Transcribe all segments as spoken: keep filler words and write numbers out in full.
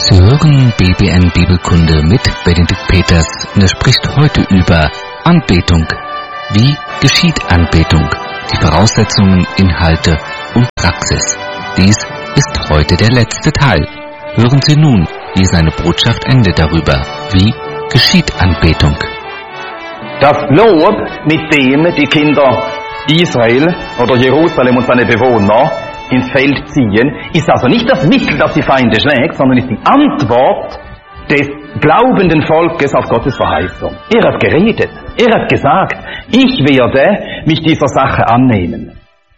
Sie hören B B N Bibelkunde mit Benedikt Peters und er spricht heute über Anbetung. Wie geschieht Anbetung? Die Voraussetzungen, Inhalte und Praxis. Dies ist heute der letzte Teil. Hören Sie nun, wie seine Botschaft endet darüber. Wie geschieht Anbetung? Das Lob, mit dem die Kinder Israel oder Jerusalem und seine Bewohner ins Feld ziehen, ist also nicht das Mittel, das die Feinde schlägt, sondern ist die Antwort des glaubenden Volkes auf Gottes Verheißung. Er hat geredet, er hat gesagt, ich werde mich dieser Sache annehmen.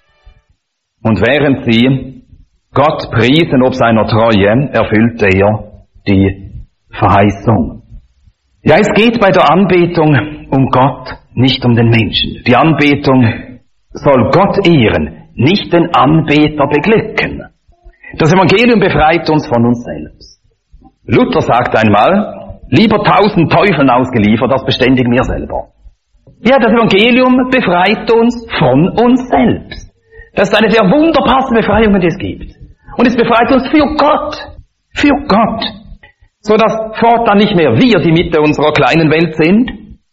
Und während sie Gott priesen ob seiner Treue, erfüllte er die Verheißung. Ja, es geht bei der Anbetung um Gott, nicht um den Menschen. Die Anbetung soll Gott ehren, nicht den Anbeter beglücken. Das Evangelium befreit uns von uns selbst. Luther sagt einmal, lieber tausend Teufeln ausgeliefert, als beständig mir selber. Ja, das Evangelium befreit uns von uns selbst. Das ist eine der wunderbarsten Befreiungen, die es gibt. Und es befreit uns für Gott. Für Gott. So dass fortan nicht mehr wir die Mitte unserer kleinen Welt sind,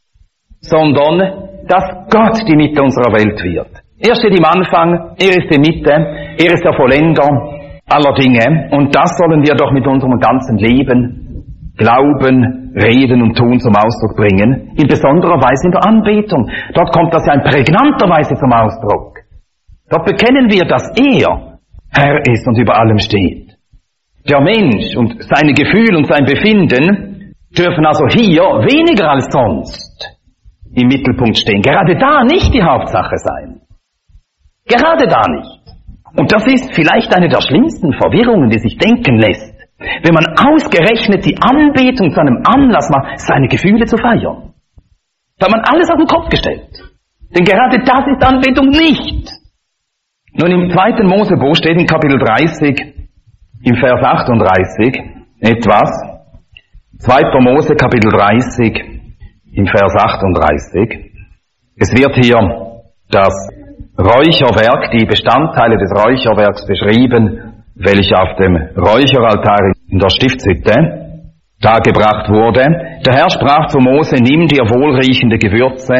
sondern dass Gott die Mitte unserer Welt wird. Er steht im Anfang, er ist die Mitte, er ist der Vollender aller Dinge. Und das sollen wir doch mit unserem ganzen Leben, Glauben, Reden und Tun zum Ausdruck bringen. In besonderer Weise in der Anbetung. Dort kommt das ja in prägnanter Weise zum Ausdruck. Dort bekennen wir, dass er Herr ist und über allem steht. Der Mensch und seine Gefühle und sein Befinden dürfen also hier weniger als sonst im Mittelpunkt stehen. Gerade da nicht die Hauptsache sein. Gerade da nicht. Und das ist vielleicht eine der schlimmsten Verwirrungen, die sich denken lässt, wenn man ausgerechnet die Anbetung zu einem Anlass macht, seine Gefühle zu feiern. Da hat man alles auf den Kopf gestellt. Denn gerade das ist Anbetung nicht. Nun, im zweiten Mosebuch steht in Kapitel dreißig, im Vers achtunddreißig, etwas. zweiter Mose, Kapitel dreißig, im Vers achtunddreißig. Es wird hier das Räucherwerk, die Bestandteile des Räucherwerks beschrieben, welche auf dem Räucheraltar in der Stiftshütte dargebracht wurde. Der Herr sprach zu Mose, nimm dir wohlriechende Gewürze,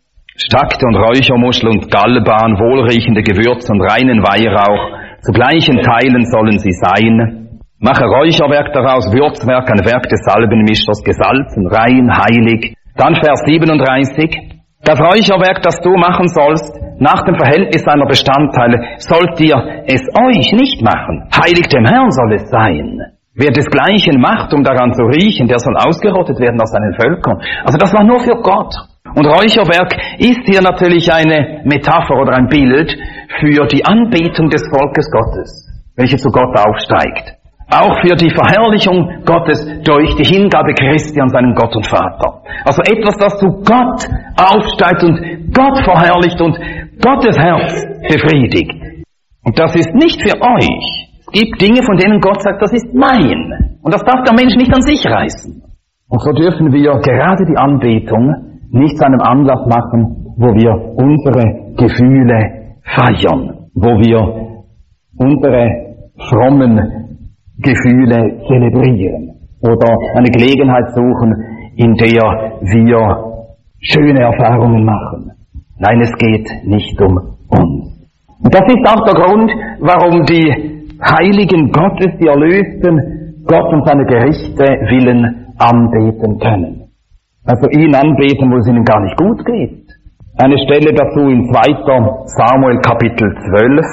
Stakte und Räuchermuschel und Galban, wohlriechende Gewürze und reinen Weihrauch, zu gleichen Teilen sollen sie sein. Mache Räucherwerk daraus, Würzwerk, ein Werk des Salbenmischers, gesalzen, rein, heilig. Dann Vers siebenunddreißig. Das Räucherwerk, das du machen sollst, nach dem Verhältnis seiner Bestandteile, sollt ihr es euch nicht machen. Heilig dem Herrn soll es sein. Wer desgleichen macht, um daran zu riechen, der soll ausgerottet werden aus seinen Völkern. Also das war nur für Gott. Und Räucherwerk ist hier natürlich eine Metapher oder ein Bild für die Anbetung des Volkes Gottes, welche zu Gott aufsteigt. Auch für die Verherrlichung Gottes durch die Hingabe Christi an seinen Gott und Vater. Also etwas, das zu Gott aufsteigt und Gott verherrlicht und Gottes Herz befriedigt. Und das ist nicht für euch. Es gibt Dinge, von denen Gott sagt, das ist mein. Und das darf der Mensch nicht an sich reißen. Und so dürfen wir gerade die Anbetung nicht zu einem Anlass machen, wo wir unsere Gefühle feiern, wo wir unsere frommen Gefühle zelebrieren oder eine Gelegenheit suchen, in der wir schöne Erfahrungen machen. Nein, es geht nicht um uns. Und das ist auch der Grund, warum die Heiligen Gottes, die Erlösten, Gott und seine Gerichte willen anbeten können. Also ihn anbeten, wo es ihnen gar nicht gut geht. Eine Stelle dazu in zweiter Samuel Kapitel zwölf,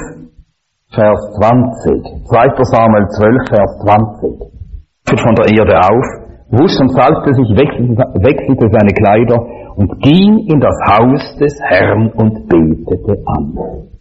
Vers zwanzig. zweiter Samuel zwölf, Vers zwanzig. Von der Erde auf, wusch und salbte sich, wechselte seine Kleider und ging in das Haus des Herrn und betete an.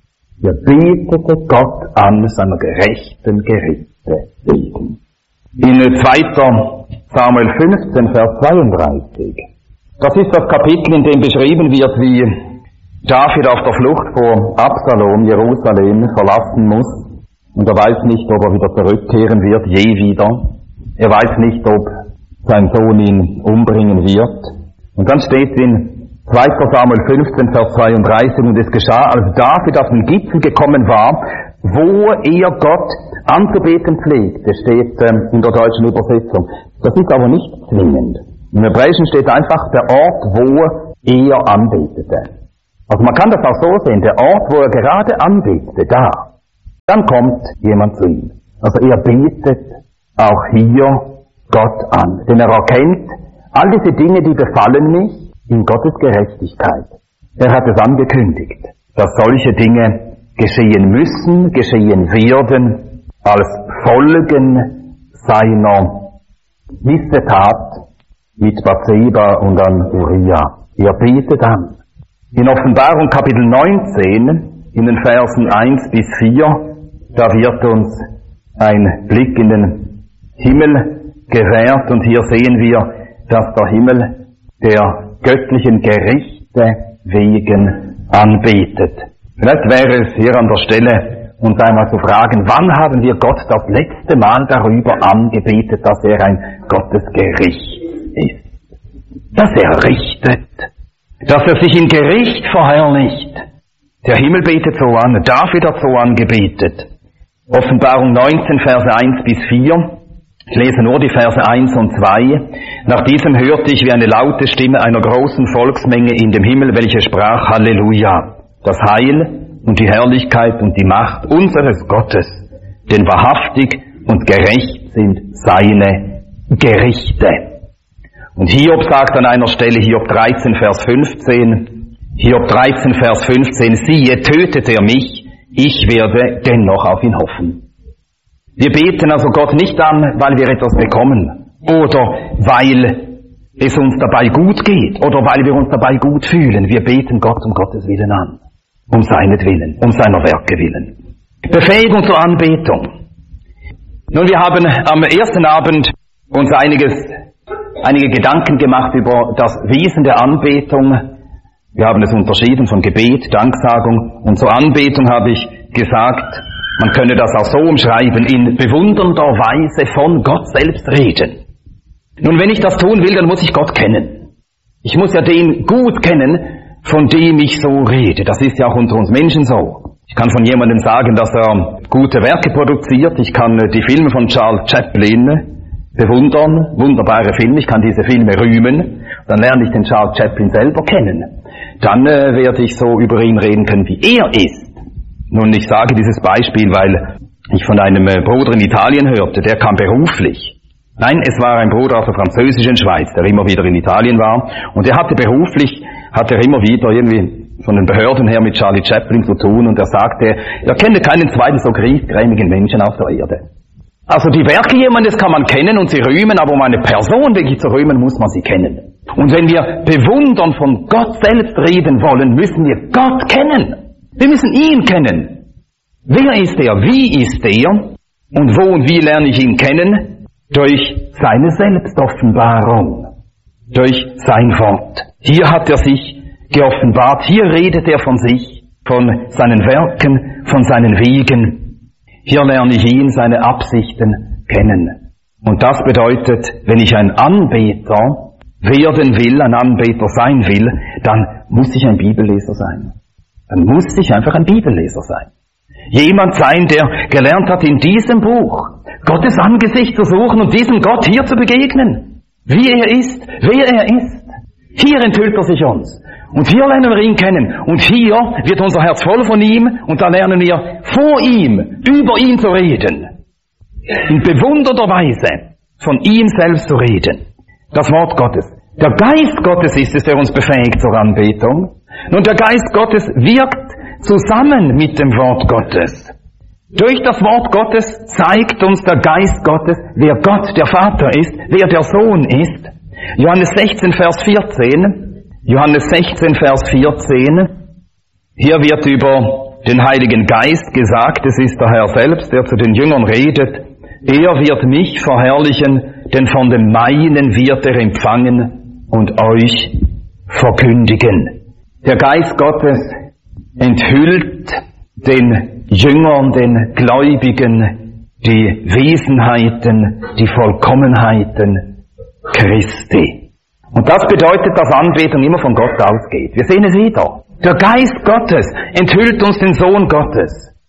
Er betete Gott an seiner gerechten Gerichte wegen. In zweiter Samuel fünfzehn, Vers zweiunddreißig. Das ist das Kapitel, in dem beschrieben wird, wie David auf der Flucht vor Absalom Jerusalem verlassen muss. Und er weiß nicht, ob er wieder zurückkehren wird, je wieder. Er weiß nicht, ob sein Sohn ihn umbringen wird. Und dann steht in zweiter Samuel fünfzehn, Vers zweiunddreißig, und es geschah, als David auf den Gipfel gekommen war, wo er Gott anzubeten pflegte, steht ähm, in der deutschen Übersetzung. Das ist aber nicht zwingend. Im Hebräischen steht einfach der Ort, wo er anbetete. Also man kann das auch so sehen, der Ort, wo er gerade anbetete, da. Dann kommt jemand zu ihm. Also er betet auch hier Gott an. Denn er erkennt, all diese Dinge, die befallen mich, in Gottes Gerechtigkeit. Er hat es angekündigt, dass solche Dinge geschehen müssen, geschehen werden, als Folgen seiner Missetat mit Bathseba und an Uriah. Er betet an. In Offenbarung Kapitel neunzehn, in den Versen eins bis vier, da wird uns ein Blick in den Himmel gewährt und hier sehen wir, dass der Himmel der göttlichen Gerichte wegen anbetet. Vielleicht wäre es hier an der Stelle, uns einmal zu fragen, wann haben wir Gott das letzte Mal darüber angebetet, dass er ein Gottesgericht ist, dass er richtet, dass er sich im Gericht verherrlicht. Der Himmel betet so an, David hat so angebetet. Offenbarung neunzehn, Verse eins bis vier. Ich lese nur die Verse eins und zwei. Nach diesem hörte ich wie eine laute Stimme einer großen Volksmenge in dem Himmel, welche sprach, Halleluja, das Heil und die Herrlichkeit und die Macht unseres Gottes, denn wahrhaftig und gerecht sind seine Gerichte. Und Hiob sagt an einer Stelle, Hiob dreizehn, Vers fünfzehn, Hiob dreizehn, Vers fünfzehn, siehe, tötet er mich, ich werde dennoch auf ihn hoffen. Wir beten also Gott nicht an, weil wir etwas bekommen oder weil es uns dabei gut geht oder weil wir uns dabei gut fühlen. Wir beten Gott um Gottes Willen an, um seinetwillen, um seiner Werke willen. Befähigung zur Anbetung. Nun, wir haben am ersten Abend uns einiges, einige Gedanken gemacht über das Wesen der Anbetung. Wir haben es unterschieden von Gebet, Danksagung, und zur Anbetung habe ich gesagt, man könne das auch so umschreiben, in bewundernder Weise von Gott selbst reden. Nun, wenn ich das tun will, dann muss ich Gott kennen. Ich muss ja den gut kennen, von dem ich so rede. Das ist ja auch unter uns Menschen so. Ich kann von jemandem sagen, dass er gute Werke produziert. Ich kann die Filme von Charles Chaplin bewundern, wunderbare Filme. Ich kann diese Filme rühmen. Dann lerne ich den Charles Chaplin selber kennen. Dann äh, werde ich so über ihn reden können, wie er ist. Nun, ich sage dieses Beispiel, weil ich von einem äh, Bruder in Italien hörte, der kam beruflich. Nein, es war ein Bruder aus der französischen Schweiz, der immer wieder in Italien war. Und er hatte beruflich, hatte er immer wieder irgendwie von den Behörden her mit Charlie Chaplin zu tun. Und er sagte, er kenne keinen zweiten so griesgrämigen Menschen auf der Erde. Also die Werke jemandes kann man kennen und sie rühmen, aber um eine Person wirklich zu rühmen, muss man sie kennen. Und wenn wir bewundern von Gott selbst reden wollen, müssen wir Gott kennen. Wir müssen ihn kennen. Wer ist er? Wie ist er? Und wo und wie lerne ich ihn kennen? Durch seine Selbstoffenbarung. Durch sein Wort. Hier hat er sich geoffenbart. Hier redet er von sich, von seinen Werken, von seinen Wegen. Hier lerne ich ihn, seine Absichten kennen. Und das bedeutet, wenn ich ein Anbeter werden will, ein Anbeter sein will, dann muss ich ein Bibelleser sein. Dann muss ich einfach ein Bibelleser sein. Jemand sein, der gelernt hat, in diesem Buch Gottes Angesicht zu suchen und diesem Gott hier zu begegnen. Wie er ist, wer er ist. Hier enthüllt er sich uns. Und hier lernen wir ihn kennen. Und hier wird unser Herz voll von ihm und da lernen wir vor ihm, über ihn zu reden. In bewundernder Weise von ihm selbst zu reden. Das Wort Gottes. Der Geist Gottes ist es, der uns befähigt zur Anbetung. Nun, der Geist Gottes wirkt zusammen mit dem Wort Gottes. Durch das Wort Gottes zeigt uns der Geist Gottes, wer Gott, der Vater ist, wer der Sohn ist. Johannes sechzehn, Vers vierzehn. Johannes sechzehn, Vers vierzehn. Hier wird über den Heiligen Geist gesagt, es ist der Herr selbst, der zu den Jüngern redet. Er wird mich verherrlichen, denn von dem Meinen wird er empfangen und euch verkündigen. Der Geist Gottes enthüllt den Jüngern, den Gläubigen, die Wesenheiten, die Vollkommenheiten Christi. Und das bedeutet, dass Anbetung immer von Gott ausgeht. Wir sehen es wieder. Der Geist Gottes enthüllt uns den Sohn Gottes.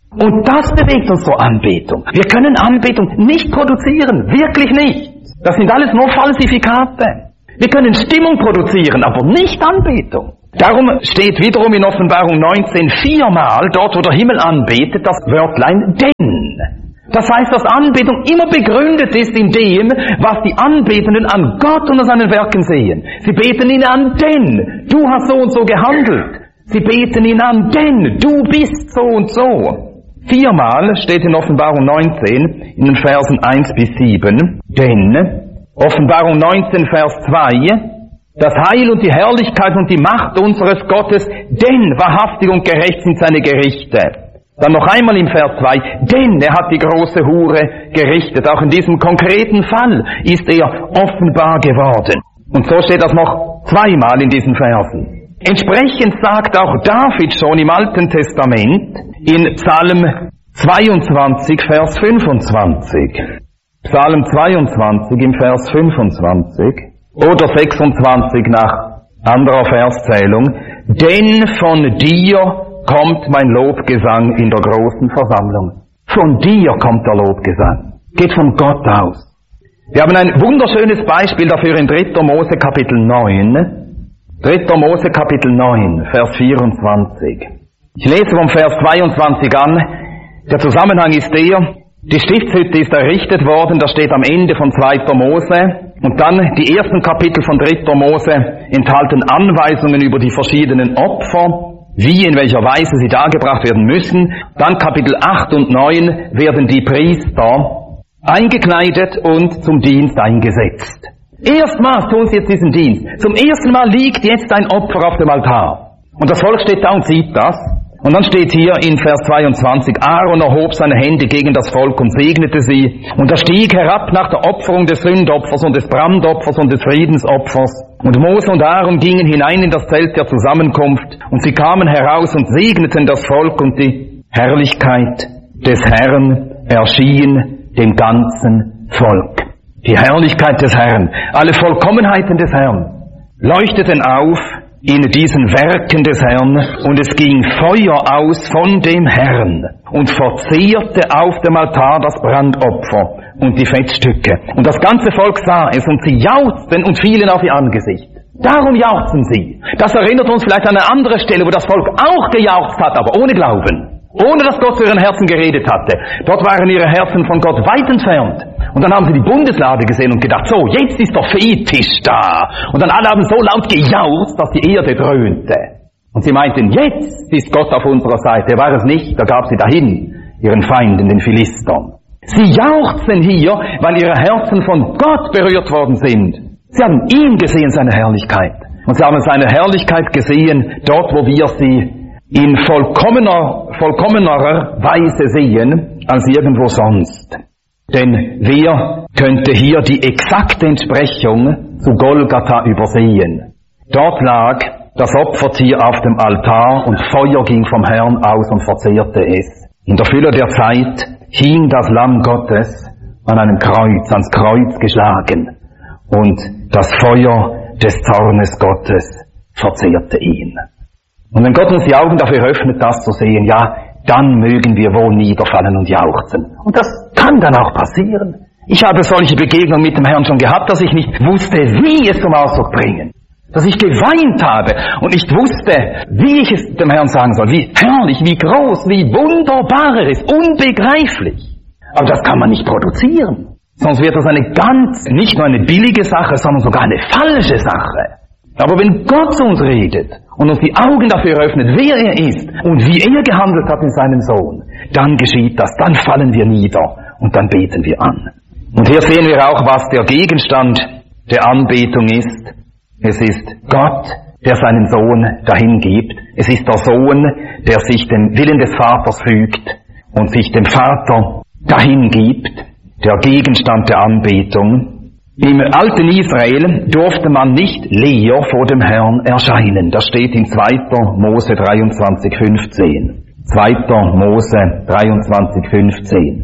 Und das bewegt uns zur Anbetung. Wir können Anbetung nicht produzieren, wirklich nicht. Das sind alles nur Falsifikate. Wir können Stimmung produzieren, aber nicht Anbetung. Darum steht wiederum in Offenbarung neunzehn viermal, dort wo der Himmel anbetet, das Wörtlein denn. Das heißt, dass Anbetung immer begründet ist in dem, was die Anbetenden an Gott und an seinen Werken sehen. Sie beten ihn an, denn du hast so und so gehandelt. Sie beten ihn an, denn du bist so und so. Viermal steht in Offenbarung neunzehn, in den Versen eins bis sieben, denn, Offenbarung neunzehn, Vers zwei, das Heil und die Herrlichkeit und die Macht unseres Gottes, denn wahrhaftig und gerecht sind seine Gerichte. Dann noch einmal im Vers zwei, denn er hat die große Hure gerichtet. Auch in diesem konkreten Fall ist er offenbar geworden. Und so steht das noch zweimal in diesen Versen. Entsprechend sagt auch David schon im Alten Testament in Psalm zweiundzwanzig, Vers fünfundzwanzig. Psalm zweiundzwanzig im Vers fünfundzwanzig oder sechsundzwanzig nach anderer Verszählung. Denn von dir kommt mein Lobgesang in der großen Versammlung. Von dir kommt der Lobgesang. Geht von Gott aus. Wir haben ein wunderschönes Beispiel dafür in dritter Mose Kapitel neun. dritter Mose Kapitel neun, Vers vierundzwanzig. Ich lese vom Vers zweiundzwanzig an. Der Zusammenhang ist der, die Stiftshütte ist errichtet worden, das steht am Ende von zweiter Mose. Und dann die ersten Kapitel von dritter Mose enthalten Anweisungen über die verschiedenen Opfer, wie, in welcher Weise sie dargebracht werden müssen. Dann Kapitel acht und neun werden die Priester eingekleidet und zum Dienst eingesetzt. Erstmals tun sie jetzt diesen Dienst. Zum ersten Mal liegt jetzt ein Opfer auf dem Altar. Und das Volk steht da und sieht das. Und dann steht hier in Vers zweiundzwanzig, Aaron erhob seine Hände gegen das Volk und segnete sie. Und er stieg herab nach der Opferung des Sündopfers und des Brandopfers und des Friedensopfers. Und Mose und Aaron gingen hinein in das Zelt der Zusammenkunft. Und sie kamen heraus und segneten das Volk, und die Herrlichkeit des Herrn erschien dem ganzen Volk. Die Herrlichkeit des Herrn, alle Vollkommenheiten des Herrn leuchteten auf in diesen Werken des Herrn, und es ging Feuer aus von dem Herrn und verzehrte auf dem Altar das Brandopfer und die Fettstücke. Und das ganze Volk sah es, und sie jauchzten und fielen auf ihr Angesicht. Darum jauchzen sie. Das erinnert uns vielleicht an eine andere Stelle, wo das Volk auch gejauchzt hat, aber ohne Glauben. Ohne dass Gott zu ihren Herzen geredet hatte. Dort waren ihre Herzen von Gott weit entfernt. Und dann haben sie die Bundeslade gesehen und gedacht, so, jetzt ist der Fetisch da. Und dann alle haben so laut gejauchzt, dass die Erde dröhnte. Und sie meinten, jetzt ist Gott auf unserer Seite. Er war es nicht, da gab sie dahin ihren Feinden, den Philistern. Sie jauchzen hier, weil ihre Herzen von Gott berührt worden sind. Sie haben ihn gesehen, seine Herrlichkeit. Und sie haben seine Herrlichkeit gesehen, dort wo wir sie in vollkommener, vollkommenerer Weise sehen, als irgendwo sonst. Denn wer könnte hier die exakte Entsprechung zu Golgatha übersehen? Dort lag das Opfertier auf dem Altar, und Feuer ging vom Herrn aus und verzehrte es. In der Fülle der Zeit hing das Lamm Gottes an einem Kreuz, ans Kreuz geschlagen, und das Feuer des Zornes Gottes verzehrte ihn. Und wenn Gott uns die Augen dafür öffnet, das zu sehen, ja, dann mögen wir wohl niederfallen und jauchzen. Und das kann dann auch passieren. Ich habe solche Begegnungen mit dem Herrn schon gehabt, dass ich nicht wusste, wie es zum Ausdruck bringen. Dass ich geweint habe und nicht wusste, wie ich es dem Herrn sagen soll. Wie herrlich, wie groß, wie wunderbar er ist, unbegreiflich. Aber das kann man nicht produzieren. Sonst wird das eine ganz, nicht nur eine billige Sache, sondern sogar eine falsche Sache. Aber wenn Gott zu uns redet und uns die Augen dafür öffnet, wer er ist und wie er gehandelt hat in seinem Sohn, dann geschieht das, dann fallen wir nieder und dann beten wir an. Und hier sehen wir auch, was der Gegenstand der Anbetung ist. Es ist Gott, der seinen Sohn dahin gibt. Es ist der Sohn, der sich dem Willen des Vaters fügt und sich dem Vater dahin gibt, der Gegenstand der Anbetung. Im alten Israel durfte man nicht leer vor dem Herrn erscheinen. Das steht in zweiter Mose dreiundzwanzig fünfzehn. zweiter Mose dreiundzwanzig fünfzehn.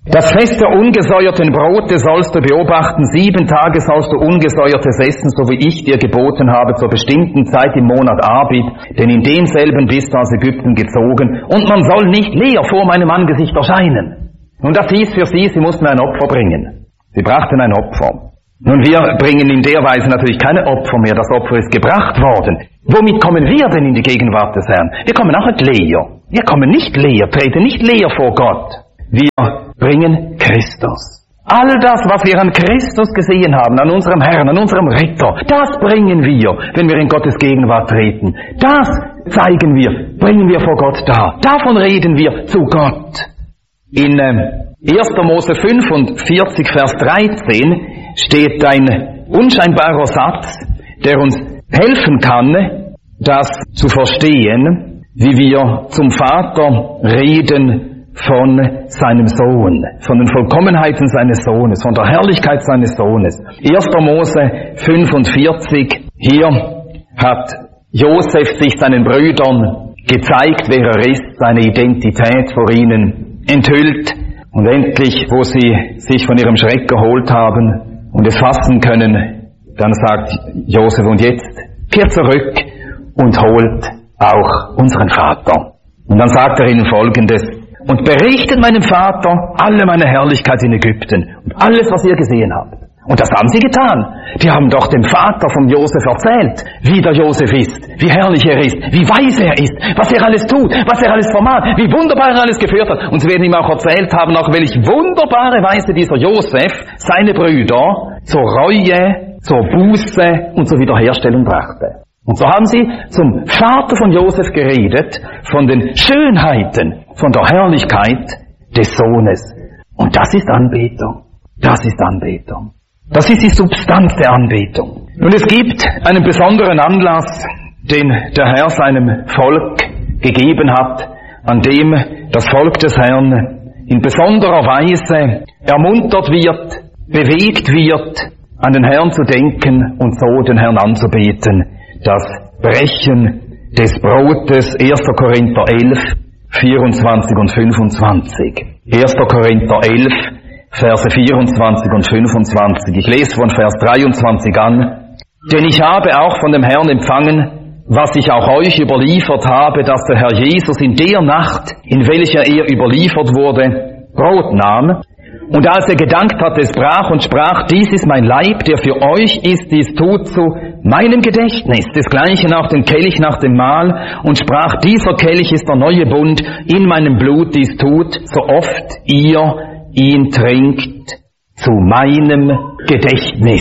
Das Fest der ungesäuerten Brote sollst du beobachten, sieben Tage sollst du ungesäuertes essen, so wie ich dir geboten habe, zur bestimmten Zeit im Monat Abib, denn in denselben bist du aus Ägypten gezogen, und man soll nicht leer vor meinem Angesicht erscheinen. Und das hieß für sie, sie mussten ein Opfer bringen. Sie brachten ein Opfer. Nun, wir bringen in der Weise natürlich keine Opfer mehr, das Opfer ist gebracht worden. Womit kommen wir denn in die Gegenwart des Herrn? Wir kommen auch nicht leer. Wir kommen nicht leer, treten nicht leer vor Gott. Wir bringen Christus. All das, was wir an Christus gesehen haben, an unserem Herrn, an unserem Retter, das bringen wir, wenn wir in Gottes Gegenwart treten. Das zeigen wir, bringen wir vor Gott dar. Davon reden wir zu Gott. In äh, erster Mose fünfundvierzig, Vers dreizehn steht ein unscheinbarer Satz, der uns helfen kann, das zu verstehen, wie wir zum Vater reden von seinem Sohn, von den Vollkommenheiten seines Sohnes, von der Herrlichkeit seines Sohnes. erster Mose fünfundvierzig, hier hat Josef sich seinen Brüdern gezeigt, wer er ist, seine Identität vor ihnen enthüllt, und endlich, wo sie sich von ihrem Schreck erholt haben und es fassen können, dann sagt Josef, und jetzt kehrt zurück und holt auch unseren Vater. Und dann sagt er ihnen Folgendes: Und berichtet meinem Vater alle meine Herrlichkeit in Ägypten und alles, was ihr gesehen habt. Und das haben sie getan. Die haben doch dem Vater von Josef erzählt, wie der Josef ist, wie herrlich er ist, wie weise er ist, was er alles tut, was er alles vermag, wie wunderbar er alles geführt hat. Und sie werden ihm auch erzählt haben, auf welch wunderbare Weise dieser Josef seine Brüder zur Reue, zur Buße und zur Wiederherstellung brachte. Und so haben sie zum Vater von Josef geredet, von den Schönheiten, von der Herrlichkeit des Sohnes. Und das ist Anbetung. Das ist Anbetung. Das ist die Substanz der Anbetung. Und es gibt einen besonderen Anlass, den der Herr seinem Volk gegeben hat, an dem das Volk des Herrn in besonderer Weise ermuntert wird, bewegt wird, an den Herrn zu denken und so den Herrn anzubeten. Das Brechen des Brotes, erster Korinther elf, vierundzwanzig und fünfundzwanzig. erster Korinther elf, Verse vierundzwanzig und fünfundzwanzig. Ich lese von Vers dreiundzwanzig an. Denn ich habe auch von dem Herrn empfangen, was ich auch euch überliefert habe, dass der Herr Jesus in der Nacht, in welcher er überliefert wurde, Brot nahm, und als er gedankt hatte, es brach und sprach, dies ist mein Leib, der für euch ist, dies tut zu meinem Gedächtnis. Desgleichen auch den Kelch nach dem Mahl und sprach, dieser Kelch ist der neue Bund in meinem Blut, dies tut, so oft ihr ihn trinkt, zu meinem Gedächtnis.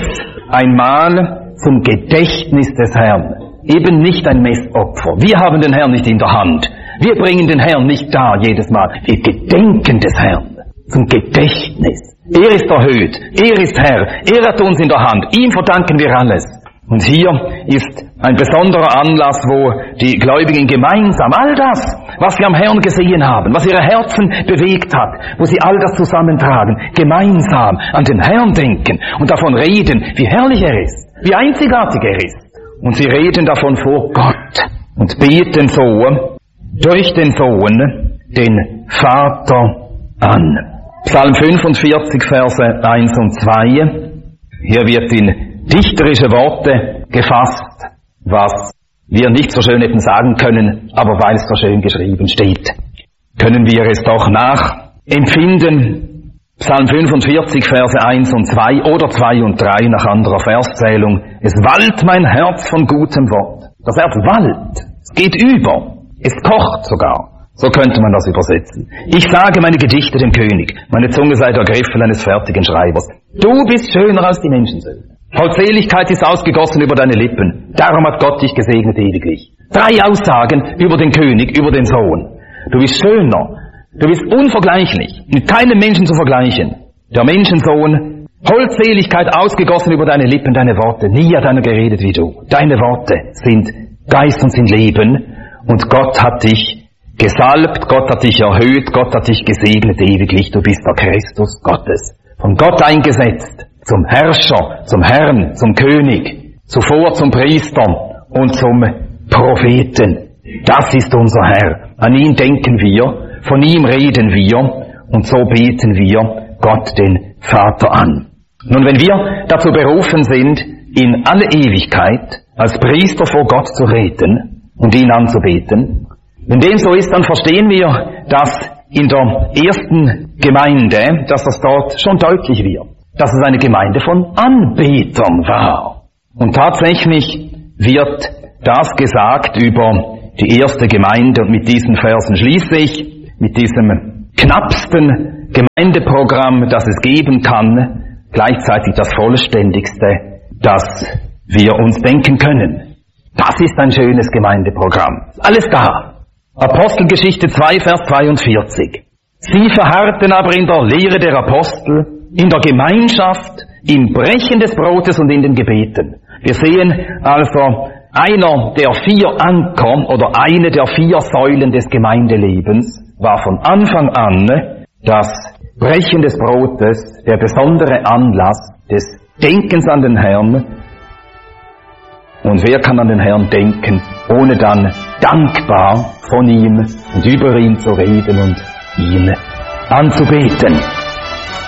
Einmal zum Gedächtnis des Herrn. Eben nicht ein Messopfer. Wir haben den Herrn nicht in der Hand. Wir bringen den Herrn nicht dar jedes Mal. Wir gedenken des Herrn. Zum Gedächtnis. Er ist erhöht, er ist Herr, er hat uns in der Hand, ihm verdanken wir alles. Und hier ist ein besonderer Anlass, wo die Gläubigen gemeinsam all das, was sie am Herrn gesehen haben, was ihre Herzen bewegt hat, wo sie all das zusammentragen, gemeinsam an den Herrn denken und davon reden, wie herrlich er ist, wie einzigartig er ist. Und sie reden davon vor Gott und beten so durch den Sohn den Vater an. Psalm fünfundvierzig, Verse eins und zwei. Hier wird in dichterische Worte gefasst, was wir nicht so schön hätten sagen können, aber weil es so schön geschrieben steht, können wir es doch nachempfinden. Psalm fünfundvierzig, Verse eins und zwei oder zwei und drei nach anderer Verszählung. Es wallt mein Herz von gutem Wort. Das Herz wallt. Es geht über. Es kocht sogar. So könnte man das übersetzen. Ich sage meine Gedichte dem König. Meine Zunge sei der Griffel eines fertigen Schreibers. Du bist schöner als die Menschensöhne. Vollseligkeit ist ausgegossen über deine Lippen. Darum hat Gott dich gesegnet ewiglich. Drei Aussagen über den König, über den Sohn. Du bist schöner. Du bist unvergleichlich. Mit keinem Menschen zu vergleichen. Der Menschensohn. Vollseligkeit ausgegossen über deine Lippen, deine Worte. Nie hat einer geredet wie du. Deine Worte sind Geist und sind Leben. Und Gott hat dich gesalbt, Gott hat dich erhöht, Gott hat dich gesegnet ewiglich, du bist der Christus Gottes. Von Gott eingesetzt, zum Herrscher, zum Herrn, zum König, zuvor zum Priester und zum Propheten. Das ist unser Herr. An ihn denken wir, von ihm reden wir Und so beten wir Gott den Vater an. Nun, wenn wir dazu berufen sind, in alle Ewigkeit als Priester vor Gott zu reden und ihn anzubeten, wenn dem so ist, dann verstehen wir, dass in der ersten Gemeinde, dass das dort schon deutlich wird, dass es eine Gemeinde von Anbetern war. Und tatsächlich wird das gesagt über die erste Gemeinde, und mit diesen Versen schließe ich, mit diesem knappsten Gemeindeprogramm, das es geben kann, gleichzeitig das vollständigste, das wir uns denken können. Das ist ein schönes Gemeindeprogramm. Alles da. Apostelgeschichte zwei, Vers zweiundvierzig. Sie verharrten aber in der Lehre der Apostel, in der Gemeinschaft, im Brechen des Brotes und in den Gebeten. Wir sehen also, einer der vier Anker oder eine der vier Säulen des Gemeindelebens war von Anfang an das Brechen des Brotes, der besondere Anlass des Denkens an den Herrn. Und wer kann an den Herrn denken, ohne dann dankbar von ihm und über ihn zu reden und ihn anzubeten?